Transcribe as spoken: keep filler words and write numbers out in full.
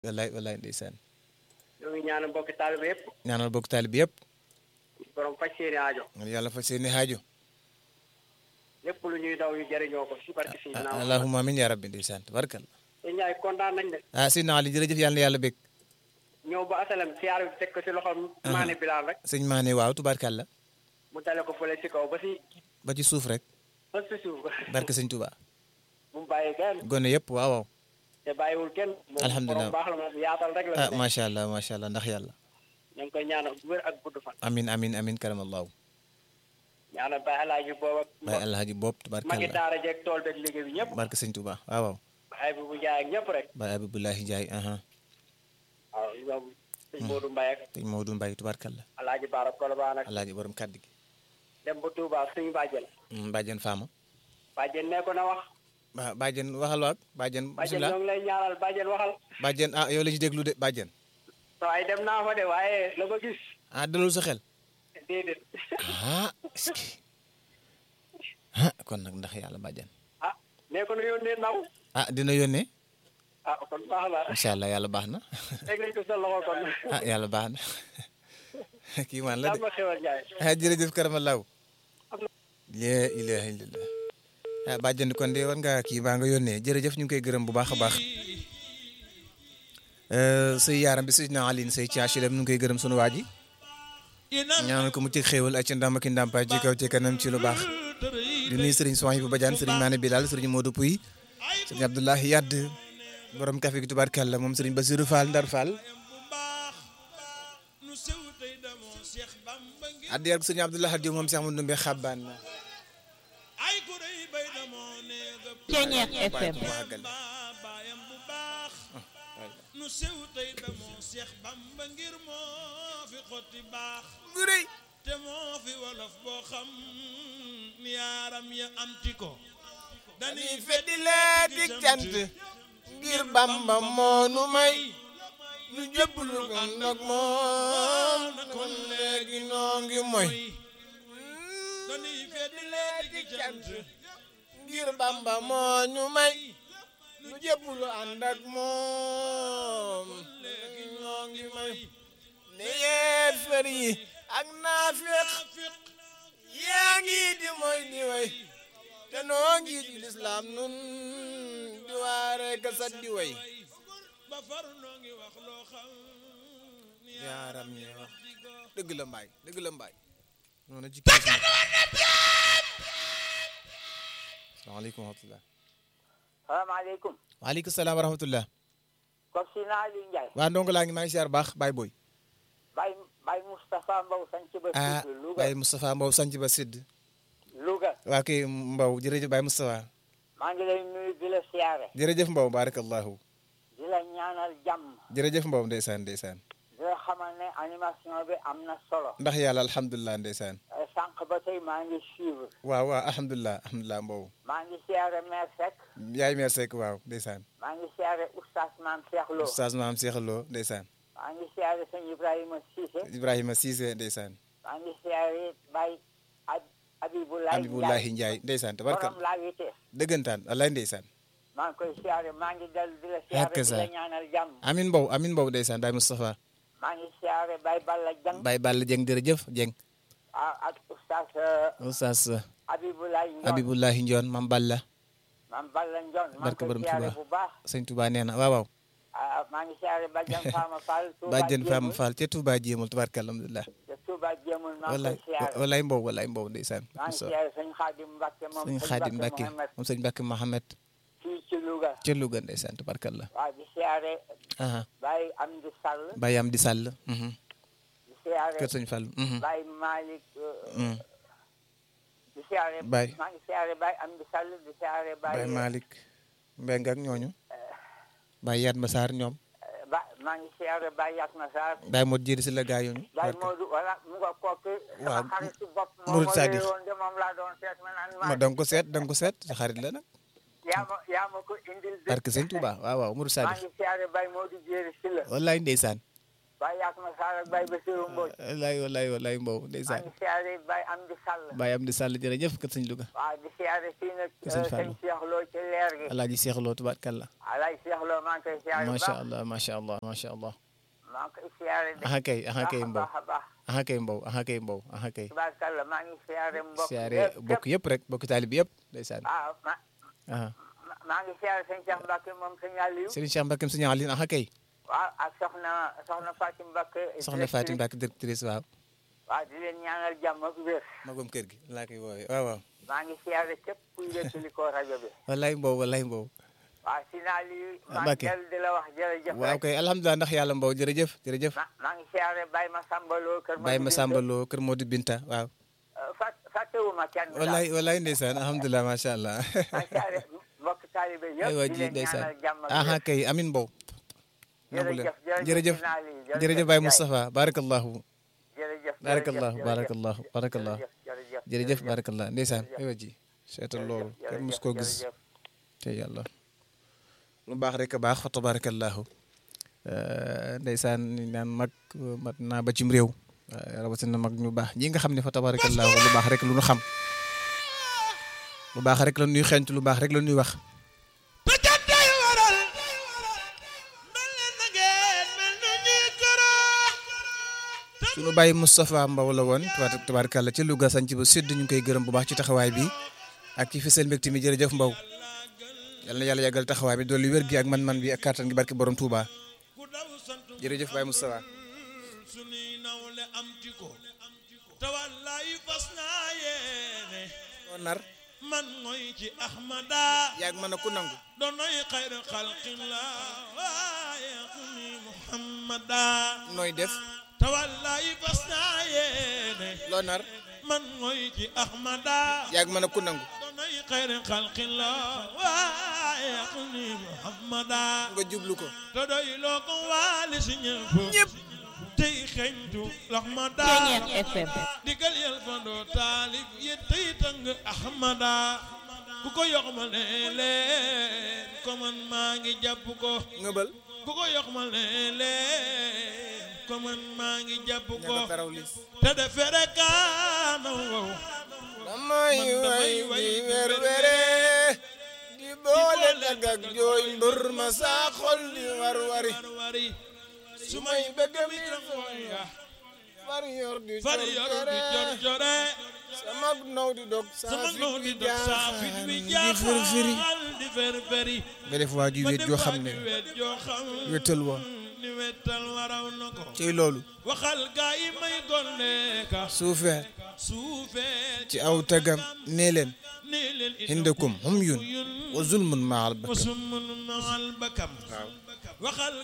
wallaay wallaay ndeysaan. ñoo ngi ñaanal mbokki taalibe yëpp. ñaanal bokk taalibe yëpp. borom faj seeni aajo. yàlla fa seeni aajo. lépp lu ñuy daw ñu jëriñoo ko si barke Seydina Muhammad. allahumma amin ya rabbi ndeysaan tabarkalla. te Ndiaye kontaan nañ de. ah si naa li jërëjëf yàlla na yàlla bég. ñëw ba asalam siyaar bi teg ko si loxoom. Maane Bilal rek. sëñ Maane waaw tubaarkalla. mu dale ko fële si kaw ba si. ba ci suuf rek. ba si suuf. barke sëñ Tuubaa. bu mu bàyyi kenn. gone yëpp waaw waaw. te bàyyiwul kenn. alhamdulilah moom borom baax la moom yaatal rek la. ah macha allah macha allah ndax yàlla. ñu ngi koy ñaanal wér ak gudd fan. amin amin amin karamallahu. ñaanal Baye Alaaji boobu ak. Baye Alhaji Bopp magi tubaarkalla. daara jeeg tool beeg liggéey bi ñëpp. barke sëñ Tuubaa waaw waaw. Baye bi bu jaay ak ñëpp rek. Baye Abibulahi Njaay aha waaw ñoom sëñ Modou Mbaye ak sëñ Maodo Mbaye tubaarkalla. Alaaji Baara Kolobaan ak Alhaji borom kaddu gi. dem ba Touba suñu bàjjen. Bàjjen Faama. bàjjen nee ko na wax. waaw Bàjjen waxal waag Bàjjen bàjjen bisimilah. ñoo ngi lay ñaanal bàjjen waxal. Bàjjen ah yow la ci déglu de Bàjjen. waaye dem naa fa de waaye la ma gis. ah dalul sa xel. déedéet. ah est-ce que ah kon nag ndax yàlla Bàjjen. ah nee ko na yónnee naw. ah dina yónnee. ah kon baax na. incha allah yàlla baax na. teg nañ ko sa loxo kon. ah yàlla baax na kii man la de jàmm xewal Ndiaye. ah jërëjëf karamalaw. la ilaha illallah. ah Bàjjen kon de war nga kii baa nga yónnee jërëjëf ñu ngi koy gërëm bu baax a baax. sëy yaaram bi sëñ Aline sëy Thiachilem ñu ngi koy gërëm sunu waa ji. ñaanal ko mu ci xéewal ak ci ndam ak i ndàmpaay ci kaw ci kanam ci lu baax. di nuyu Serigne Souhaïbou Badiane Serigne Mané Bilal Serigne Modou Pouy Serigne Abdoulahi Yadd borom café gi tubaarkàlla moom Serigne Bassirou Fall Ndar Fall. addi ak Serigne Abdoulahi Diop moom Cheikh Amadou Ndoumbé Xabbaan. Ceeñeex F M. nu sew tey damoo Seex Bamba ngir moo fi xotti baax gurey te moo fi wolof boo xam ni yaaram ya amti ko dañuy feddi leeti cant ngir Bamba moo nu may nu jëbblu ko nag moom kon léegi noo ngi moy dañuy feddi leeti cant ngir Bamba moo ñu may nu jëbblu ànd ak moom léegi noo ngi may ne yéefar yi ak naafiq yaa ngi di moy di way te noo ngi ci lislaam nun di waare gasat di way ba far noo ngi wax loo xam ni yaaram ñi wax dëgg la mbaay dëgg la mbaay noonu ci asalaamaaleykum wa rahmatulah. salaamaaleykum. waaleykum salaam wa rahmatulah. comme si naa Aliou Ndiaye. waa ndongo laa ngi maa ngi siyaar baax Baye Boy. Baye Baye Moustapha Mbow sanc ba ah Sidd Louga. Baye Moustapha Mbow sanc ba Sidd. Louga. waa kay Mbow jërëjëf Baye Moustapha. maa ngi lay nuyu di la siyaare. jërëjëf Mbow barakallahu. di la ñaanal jàmm. jërëjëf Mbow ndeysaan ndeysaan. di la xamal ne animation bi am na solo. ndax yàlla alhamdulilah ndeysaan. sànq ba tey maa ngi suivre. waaw waaw alhamdulilah alhamdulilah Mbow. maa ngi siyaare Mère Seck. yaay meer Seck waaw ndeysaan. maa ngi siyaare oustaz Maam Cheikh Lo. oustaz maam Cheikh Lo ndeysaan. maa ngi siyaare sëñ Ibrahima Cissé. Ibrahima Cissé ndeysaan. maa ngi siyaare Baye Ab Abibulahi Abibulahi Ndiaye ndeysaan tabarkal borom laa witee. dëggantaan wallaay ndeysaan. maa ngi koy siyaare maa ngi dellu di la siyaare Hakka di sa. la ñaanal jàmm. amin Mbow amin Mbow ndeysaan Baye Moustapha. maa ngi siyaare Baye Balla Dieng. Baye Balla Dieng jërëjëf Dieng. ah ak oustaz oustaz Abibulahi Ndione. Abibulahi Ndione Mam Balla. Mam Balla Ndione. maa ngi barke koy borom siyaare Touba bu baax. sëñ Touba nee na waaw waaw. ah maa ngi siyaare Badiane Fama Fall. Touba Bàjjen Fama Jéemul. Fall ca Touba jéemul tabarkal alhamdulilah. te Touba Jéemul maa ngi wallaay koy siyaare. wallaay Mbow wallaay Mbow ndeysaan. maa ngi siyaare sëñ Xaadim Mbacke moom sëñ Xaadim Mbacke Mohamed moom sëñ Mbacke Mohamed fii ci Louga. ca Louga ndeysaan tabarkal la. waaw di siyaare aha Baye Amdi Sall. Baye am di sàll. di siyaare kër sëñ Fall. Baye Malick. euh, di siyaare. Baye. maa ngi siyaare Baye Amdi Sall di siyaare Baye. Baye Malick Mbeng ak ñooñu. Baye Yatma Sarr ñoom. eh, ba maa ngi siyaare Baye Yatma Sarr. Baye Modou Diéry si la gaa yooñu. Baye Modou wala mu nga kooku. Waaw, sama xarit si bopp. Murid moom Sadiq. woon de moom laa doon seet ma naan ma maa. da nga ko seet da nga ko seet sa xarit la nag. yaa ma yaa ma ko indil. de. barke sëñ Touba waaw waaw Mourou maa Sadiq. ngi siyaare Baye Modou Diéry si la. wallaay ndeysaan. Baye Yakma Sarr ak Baye Bassirou Mbodj. wallaay wallaay wallaay Mbow maa ndeysaan. ngi siyaare Baye Amdi Sall. Baye Amdi Sall jërëjëf kër sëñ Louga. waaw di siyaare fii nag Kër sëñ sëñ Fallou. Cheikh Lo ci leer gi. alaaji Seex Lo tubaarkalla. Alaaji Cheikh Lo maa ngi koy siyaare bu macha baax. allah macha allah macha allah. maa ngi koy siyaare de. aha kay aha kay Mbow baax a baax. aha kay Mbow aha kay Mbow aha kay. tubaarkalla maa ngi siyaare mbokk siyaare yëpp bokk yëpp rek bokk taalibe yëpp ndeysaan. waaw ma aha ma- maa ngi siyaare sëñ Cheikh Mbacke moom sëñ Aliou. Serigne Cheikh Mbacke sëñ Aline aha kay. waaw ak soxna soxna Fatim Mbacke. soxna Fatim Mbacke directrice waaw. waaw di leen ñaanal jàmm ak wér. magum kër gi laa koy woowee waaw waaw. maa ngi siyaare képp kuy wéttali ko rajo bi. wallaay Mbow wallaay Mbow. waaw si naa lii. maa ngi Mbacke. dellu di la wax jërëjëf. waaw rek. kay alhamdulilah ndax yàlla Mbow jërëjëf jërëjëf. ma maa ngi siyaare Baye Massamba Lo kër Baye Massamba Lo kër Modou Binta waaw. fat fàttewuma kenn. wallaay wallaay ndeysaan alhamdulilah macha allah. maa ngi siyaare mbokk taalibe yëpp. aywa di ji leen ndeysaan ñaanal jàmm ak aha wér. kay amin Mbow. nangu leen jërëjëf jërëjëf si naa lii. jërëjëf Baye Moustapha barakallahu jërëjëf barakallahu jërëjëf, barakallahu barakallahu jërëjëf jërëjëf barakallah ndeysaan jërëjëf. aywa ji seetal loolu jërëjëf, kenn mus koo gis jërëjëf. te yàlla lu baax rek a baax fa tabarakallahu ndeysaan naan mag mat naa ba cim réew rawatina mag ñu baax ñi nga xam ne fa tabarakallahu lu baax rek lu ñu xam lu baax rek la ñuy xeeñtu lu baax rek la ñuy wax te jantay waral ndol leen na ngeen mel nu ñuy këroo sunu bàyyi Moustapha Mbow la woon tabarakallah ci Louga sañ ci ba sédd ñu ngi koy gërëm bu baax ci taxawaay bi ak ci fisel mbégte mi jërëjëf Mbow yal na yàlla yàggal taxawaay bi dolli wér gi ak man-man bi ak kàttan gi barke borom Touba ku daw sant jërëjëf Baye Moustapha sunuy nawle am ci ko te wallaay fas naa yéene noo nar man ngoy ci Ahmada yaag mën a ku nangu donoy xayr xalqillah waaye xuni Muhammada nooy def te wallaay fas naa yéene loo nar man ngoy ci Ahmada yaag mën a ku nangu donoy xayr xalqillah waaye xuni Muhammada nga jublu ko te doy loo ko waali si ñëpp ñëpp tey xeñtu Ahmada Ceeñeer F M. digal yel fandoo taalif yi tey tëng Ahmada ku ko yox ma ne leen ko man maa ngi jàpp ko ngëbal ku ko yox ma ne leen ko man maa ngi jàpp ko ñaga taraw lis te defere kaana wow damay way way di wer were di boole dag ak jooy mbër ma saa xol di war wari war wari su may bëgg mi ya far yor di far yor di jor jore sama naw di dog sama naw di dog saa fit bi di fër-fëri jaaxal di fer feri nga def waa ju wéet joo xam ne wet joo xam wéetal wa ni wetal waraw na ko ci loolu waxal gaa yi may golleeka suufee suufee ci aw tagam nee leen ni leen hindakum hum yun wa zulmun maal wa bakam summun maal bakam waxal